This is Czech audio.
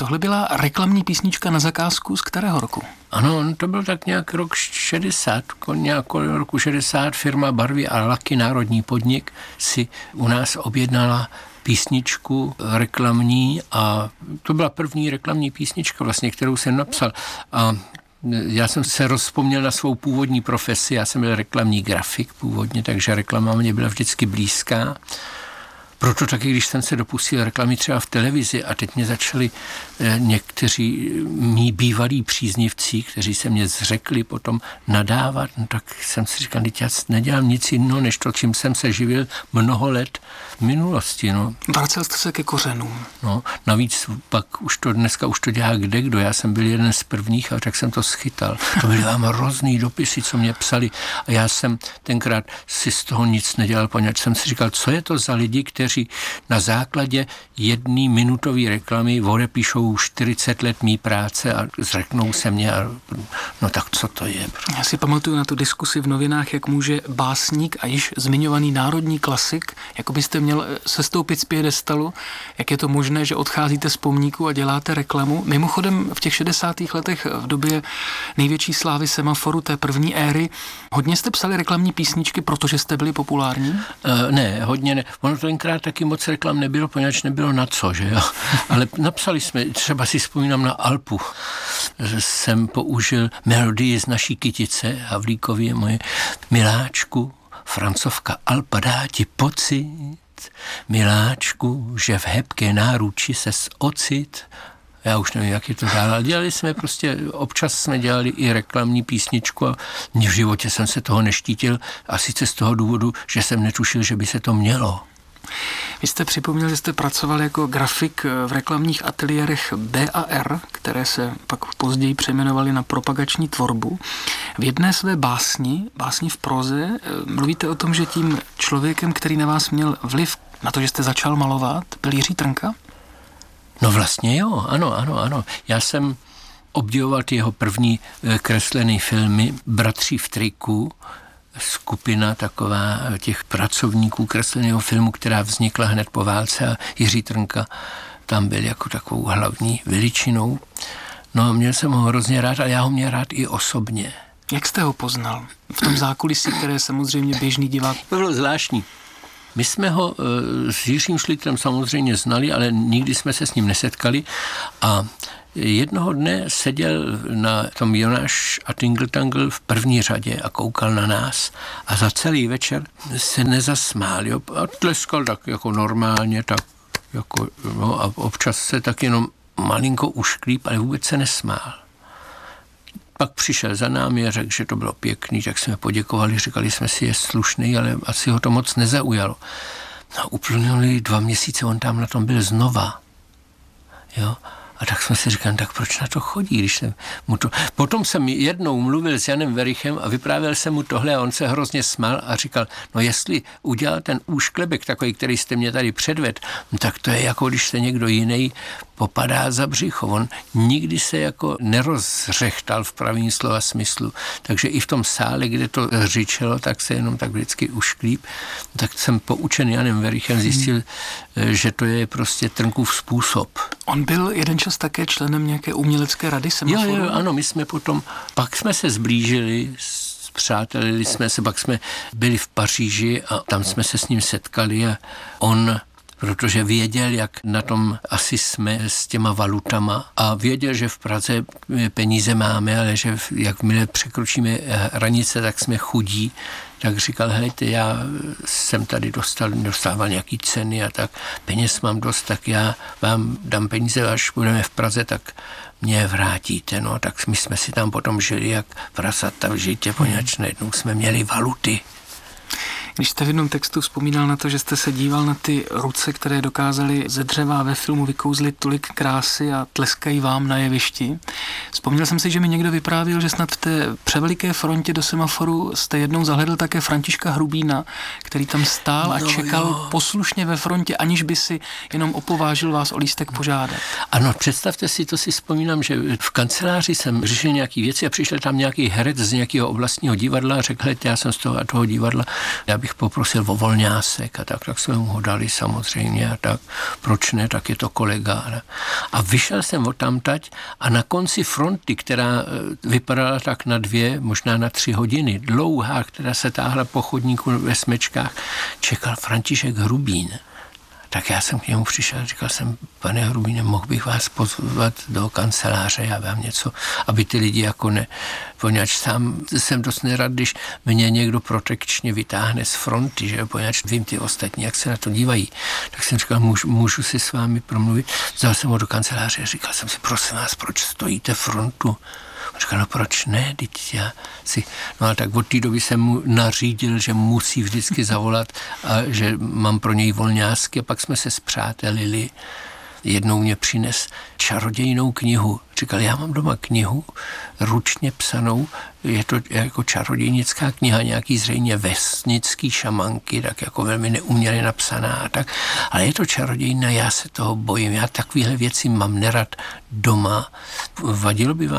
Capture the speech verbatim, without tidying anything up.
Tohle byla reklamní písnička na zakázku z kterého roku? Ano, to byl tak nějak rok šedesát, nějak roku šedesát firma Barvy a laky, národní podnik, si u nás objednala písničku reklamní a to byla první reklamní písnička vlastně, kterou jsem napsal. A já jsem se rozpomněl na svou původní profesi, já jsem byl reklamní grafik původně, takže reklama mě byla vždycky blízká. Proto taky, když jsem se dopustil reklamy třeba v televizi a teď mě začali někteří mý bývalí příznivci, kteří se mě zřekli potom nadávat, no tak jsem si říkal, teď já nedělám nic jiného, než to, čím jsem se živil mnoho let v minulosti. No. Vracel jste se ke kořenům. No, navíc pak už to dneska už to dělá kdekdo. Já jsem byl jeden z prvních a tak jsem to schytal. To byly vám hrozný dopisy, co mě psali a já jsem tenkrát si z toho nic nedělal, poněvadž jsem si říkal, co je to za lidi, kteří na základě jedné minutové reklamy odepíšou čtyřicet let mý práce a zřeknou se mě a no tak co to je? Já si pamatuju na tu diskusi v novinách, jak může básník a již zmiňovaný národní klasik, jako byste měl sestoupit z piedestalu, jak je to možné, že odcházíte z pomníku a děláte reklamu. Mimochodem v těch šedesátých letech v době největší slávy Semaforu, té první éry, hodně jste psali reklamní písničky, protože jste byli populární? Uh, ne, hodně ne. Ono tenkrát taky moc reklam nebylo, poněvadž nebylo na co, že jo. Ale napsali jsme, třeba si vzpomínám na Alpu, jsem použil melodii z naší kytice Havlíkově, moje miláčku, Francovka Alpa dá ti pocit, miláčku, že v hebké náruči ses ocit. Já už nevím, jak je to dál, ale dělali jsme prostě, občas jsme dělali i reklamní písničku a v životě jsem se toho neštítil a sice z toho důvodu, že jsem netušil, že by se to mělo. Vy jste připomněl, že jste pracoval jako grafik v reklamních ateliérech B a R, které se pak později přejmenovaly na propagační tvorbu. V jedné své básni, básni v proze, mluvíte o tom, že tím člověkem, který na vás měl vliv na to, že jste začal malovat, byl Jiří Trnka? No vlastně jo, ano, ano, ano. Já jsem obdivoval ty jeho první kreslené filmy Bratři v triku, skupina taková těch pracovníků kresleného filmu, která vznikla hned po válce a Jiří Trnka tam byl jako takovou hlavní veličinou. No a měl jsem ho hrozně rád a já ho měl rád i osobně. Jak jste ho poznal? V tom zákulisí, které samozřejmě běžný divák. To bylo zvláštní. My jsme ho e, s Jiřím Šlitrem samozřejmě znali, ale nikdy jsme se s ním nesetkali a jednoho dne seděl na tom Jonáš a Tingle v první řadě a koukal na nás a za celý večer se nezasmál, jo, a tleskal tak jako normálně, tak jako, no, a občas se tak jenom malinko ušklíp, ale vůbec se nesmál. Pak přišel za námi a řekl, že to bylo pěkný, tak jsme poděkovali, říkali jsme si, je slušný, ale asi ho to moc nezaujalo. No, uplynuly dva měsíce, on tam na tom byl znova, jo. A tak jsme si říkali, tak proč na to chodí, když jsem mu to... Potom jsem jednou mluvil s Janem Verichem a vyprávěl jsem mu tohle a on se hrozně smál a říkal, no jestli udělal ten úšklebek takový, který jste mě tady předvedl, tak to je jako když se někdo jiný popadá za břicho. On nikdy se jako nerozřechtal v pravým slova smyslu. Takže i v tom sále, kde to řičelo, tak se jenom tak vždycky ušklíp. Tak jsem poučen Janem Verichem zjistil, hmm. že to je prostě Trnkův způsob. On byl jeden čas také členem nějaké umělecké rady Semaforu? Jo, jo, ano, my jsme potom, pak jsme se zblížili, spřátelili jsme se, pak jsme byli v Paříži a tam jsme se s ním setkali a on, protože věděl, jak na tom asi jsme s těma valutama a věděl, že v Praze peníze máme, ale že jakmile překročíme hranice, tak jsme chudí, tak říkal, helejte, já jsem tady dostal, dostával nějaký ceny a tak peněz mám dost, tak já vám dám peníze, až budeme v Praze, tak mě vrátíte. No, tak my jsme si tam potom žili jak prasata v žitě, poněvadž najednou jsme měli valuty. Když jste v jednom textu vzpomínal na to, že jste se díval na ty ruce, které dokázaly ze dřeva ve filmu vykouzlit tolik krásy a tleskají vám na jevišti. Vzpomněl jsem si, že mi někdo vyprávěl, že snad v té převeliké frontě do Semaforu jste jednou zahledl také Františka Hrubína, který tam stál a no, čekal jo. poslušně ve frontě, aniž by si jenom opovážil vás o lístek požádat. Ano, představte si, to si vzpomínám, že v kanceláři jsem řešil nějaký věci a přišel tam nějaký herec z nějakého oblastního divadla a řekl, já jsem z toho a toho divadla, já bych bych poprosil o volňásek a tak, tak jsme mu ho dali samozřejmě a tak, proč ne, tak je to kolega. A vyšel jsem odtamtať a na konci fronty, která vypadala tak na dvě, možná na tři hodiny, dlouhá, která se táhla po chodníku ve smečkách, čekal František Hrubín. Tak já jsem k němu přišel, říkal jsem, pane Hrubíne, mohl bych vás pozvat do kanceláře, já vám něco, aby ty lidi jako ne, poněvadž sám jsem dost nerad, když mě někdo protekčně vytáhne z fronty, že poněvadž vím ty ostatní, jak se na to dívají. Tak jsem říkal, můžu, můžu si s vámi promluvit. Vzal jsem ho do kanceláře a říkal jsem si, prosím vás, proč stojíte frontu? On říkal, no proč ne, teď já si... No a tak od té doby jsem mu nařídil, že musí vždycky zavolat a že mám pro něj volňásky a pak jsme se spřátelili. Jednou mě přines čarodějnou knihu. Říkal, já mám doma knihu ručně psanou, je to jako čarodějnická kniha, nějaký zřejmě vesnický šamanky, tak jako velmi neuměle napsaná a tak. Ale je to čarodějná, já se toho bojím, já takovéhle věci mám nerad doma. Vadilo by vám